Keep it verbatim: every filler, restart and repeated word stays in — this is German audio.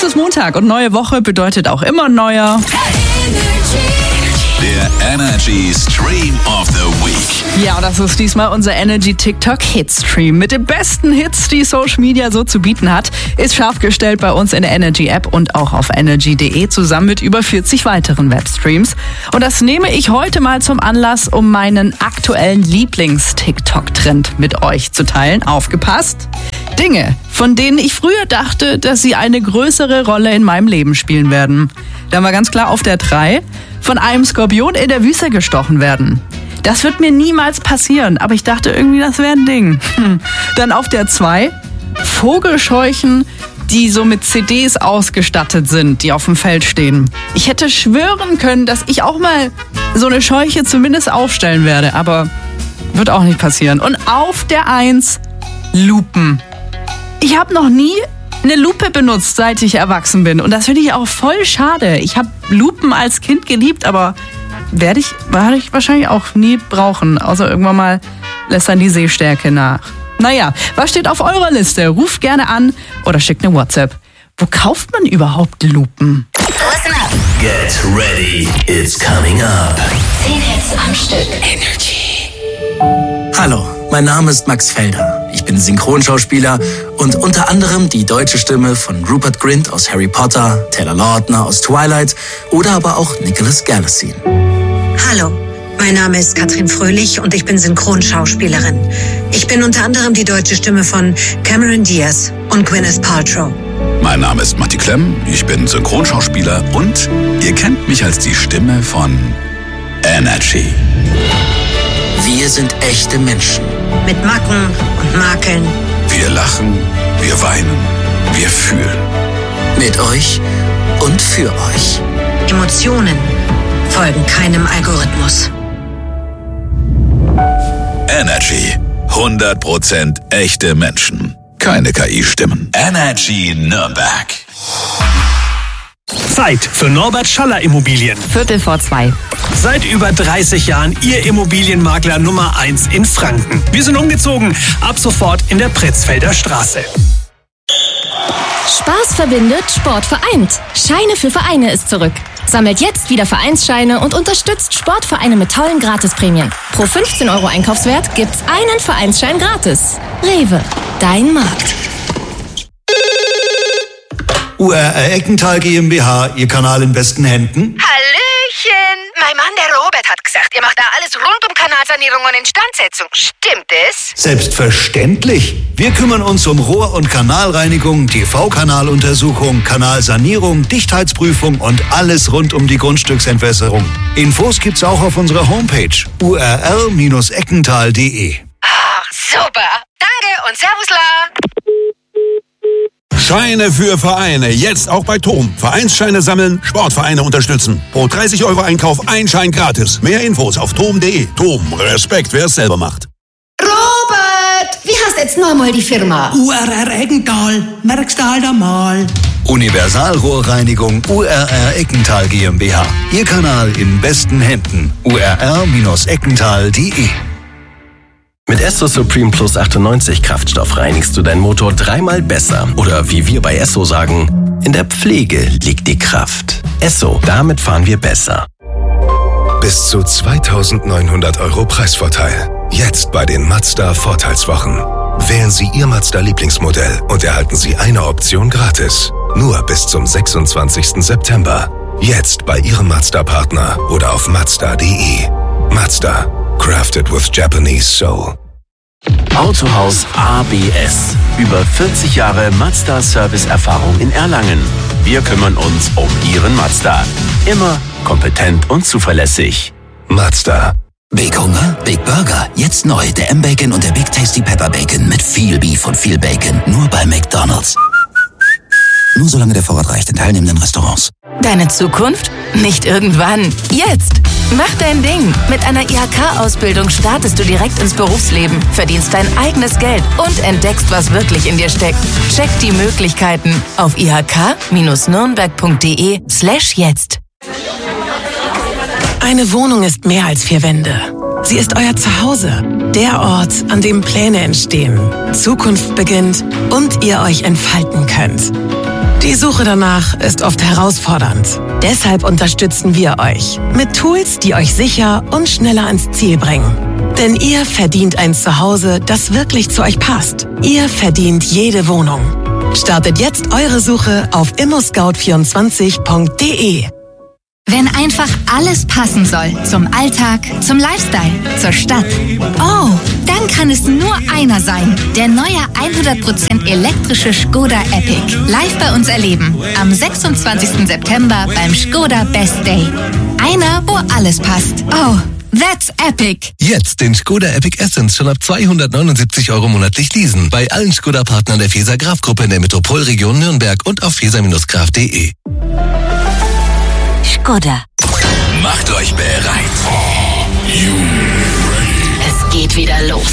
ist Montag und neue Woche bedeutet auch immer neuer. Der Energy Stream of the Week. Ja, das ist diesmal unser Energy TikTok Hitstream. Mit den besten Hits, die Social Media so zu bieten hat, ist scharf gestellt bei uns in der Energy App und auch auf energy punkt de zusammen mit über vierzig weiteren Webstreams. Und das nehme ich heute mal zum Anlass, um meinen aktuellen Lieblings-TikTok-Trend mit euch zu teilen. Aufgepasst! Dinge, von denen ich früher dachte, dass sie eine größere Rolle in meinem Leben spielen werden. Da war ganz klar auf der drei, von einem Skorpion in der Wüste gestochen werden. Das wird mir niemals passieren, aber ich dachte irgendwie, das wäre ein Ding. Hm. Dann auf der zwei, Vogelscheuchen, die so mit C Ds ausgestattet sind, die auf dem Feld stehen. Ich hätte schwören können, dass ich auch mal so eine Scheuche zumindest aufstellen werde, aber wird auch nicht passieren. Und auf der eins, Lupen. Ich habe noch nie eine Lupe benutzt, seit ich erwachsen bin. Und das finde ich auch voll schade. Ich habe Lupen als Kind geliebt, aber werde ich, werde ich wahrscheinlich auch nie brauchen. Außer irgendwann mal lässt dann die Sehstärke nach. Naja, was steht auf eurer Liste? Ruft gerne an oder schickt eine WhatsApp. Wo kauft man überhaupt Lupen? Listen up. Get ready, it's coming up. Zehn Hits am Stück. Energy. Hallo, mein Name ist Max Felder. Ich bin Synchronschauspieler und unter anderem die deutsche Stimme von Rupert Grint aus Harry Potter, Taylor Lautner aus Twilight oder aber auch Nicholas Galitzine. Hallo, mein Name ist Katrin Fröhlich und ich bin Synchronschauspielerin. Ich bin unter anderem die deutsche Stimme von Cameron Diaz und Gwyneth Paltrow. Mein Name ist Matti Klemm, ich bin Synchronschauspieler und ihr kennt mich als die Stimme von Energy. Wir sind echte Menschen. Mit Macken und Makeln. Wir lachen, wir weinen, wir fühlen. Mit euch und für euch. Emotionen folgen keinem Algorithmus. Energy. hundert Prozent echte Menschen. Keine K I-Stimmen. Energy Nürnberg. Zeit für Norbert Schaller Immobilien. Viertel vor zwei. Seit über dreißig Jahren Ihr Immobilienmakler Nummer eins in Franken. Wir sind umgezogen, ab sofort in der Pretzfelder Straße. Spaß verbindet, Sport vereint. Scheine für Vereine ist zurück. Sammelt jetzt wieder Vereinsscheine und unterstützt Sportvereine mit tollen Gratisprämien. Pro fünfzehn Euro Einkaufswert gibt's einen Vereinsschein gratis. Rewe, dein Markt. U R R Eckental GmbH, Ihr Kanal in besten Händen? Hallöchen! Mein Mann, der Robert, hat gesagt, ihr macht da alles rund um Kanalsanierung und Instandsetzung. Stimmt es? Selbstverständlich. Wir kümmern uns um Rohr- und Kanalreinigung, T V-Kanaluntersuchung, Kanalsanierung, Dichtheitsprüfung und alles rund um die Grundstücksentwässerung. Infos gibt's auch auf unserer Homepage u r r Bindestrich eckental punkt de. Ach, super! Danke und Servusla! Scheine für Vereine, jetzt auch bei Tom. Vereinsscheine sammeln, Sportvereine unterstützen. Pro dreißig Euro Einkauf ein Schein gratis. Mehr Infos auf tom punkt de. Tom, Respekt, wer es selber macht. Robert, wie heißt jetzt nochmal die Firma? U R R Eckental, merkst du halt einmal. Universalrohrreinigung U R R Eckental GmbH. Ihr Kanal in besten Händen. u r r Bindestrich eckental punkt de. Mit Esso Supreme Plus achtundneunzig Kraftstoff reinigst du deinen Motor dreimal besser. Oder wie wir bei Esso sagen, in der Pflege liegt die Kraft. Esso, damit fahren wir besser. Bis zu zweitausendneunhundert Euro Preisvorteil. Jetzt bei den Mazda Vorteilswochen. Wählen Sie Ihr Mazda Lieblingsmodell und erhalten Sie eine Option gratis. Nur bis zum sechsundzwanzigsten September. Jetzt bei Ihrem Mazda-Partner oder auf mazda punkt de. Mazda. Crafted with Japanese Soul. Autohaus A B S. Über vierzig Jahre Mazda-Service-Erfahrung in Erlangen. Wir kümmern uns um Ihren Mazda. Immer kompetent und zuverlässig. Mazda. Big Hunger, Big Burger. Jetzt neu der M-Bacon und der Big Tasty Pepper Bacon mit viel Beef und viel Bacon. Nur bei McDonald's. Nur solange der Vorrat reicht in teilnehmenden Restaurants. Deine Zukunft? Nicht irgendwann. Jetzt! Mach dein Ding. Mit einer I H K-Ausbildung startest du direkt ins Berufsleben, verdienst dein eigenes Geld und entdeckst, was wirklich in dir steckt. Check die Möglichkeiten auf i h k bindestrich nürnberg punkt de slash jetzt. Eine Wohnung ist mehr als vier Wände. Sie ist euer Zuhause. Der Ort, an dem Pläne entstehen, Zukunft beginnt und ihr euch entfalten könnt. Die Suche danach ist oft herausfordernd. Deshalb unterstützen wir euch mit Tools, die euch sicher und schneller ans Ziel bringen. Denn ihr verdient ein Zuhause, das wirklich zu euch passt. Ihr verdient jede Wohnung. Startet jetzt eure Suche auf immo scout vierundzwanzig punkt de. Wenn einfach alles passen soll, zum Alltag, zum Lifestyle, zur Stadt. Oh, dann kann es nur einer sein. Der neue hundert Prozent elektrische Skoda Epic. Live bei uns erleben. Am sechsundzwanzigsten September beim Skoda Best Day. Einer, wo alles passt. Oh, that's epic. Jetzt den Skoda Epic Essence schon ab zweihundertneunundsiebzig Euro monatlich leasen. Bei allen Skoda-Partnern der Feser-Graf-Gruppe in der Metropolregion Nürnberg und auf feser graf punkt de. Skoda. Macht euch bereit. Es geht wieder los.